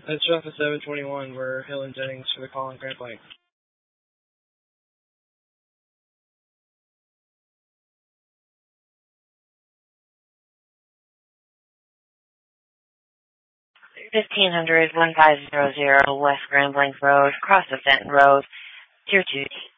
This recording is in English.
That's Alpha 721. We're Hill and Jennings for the call on Grand Blanc. Fifteen hundred 1500 West Grand Blanc Road, cross of Fenton Road, Tier 2.